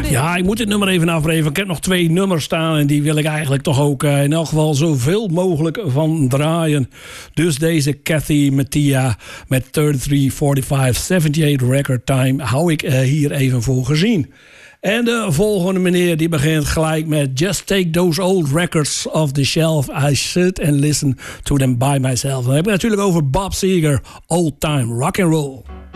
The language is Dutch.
Ja, ik moet dit nummer even afleveren. Ik heb nog 2 nummers staan en die wil ik eigenlijk toch ook in elk geval zoveel mogelijk van draaien. Dus deze Kathy Mattia met 33-45-78 record time hou ik hier even voor gezien. En de volgende meneer die begint gelijk met Just take those old records off the shelf. I sit and listen to them by myself. Dan heb ik natuurlijk over Bob Seger, Old Time Rock and Roll.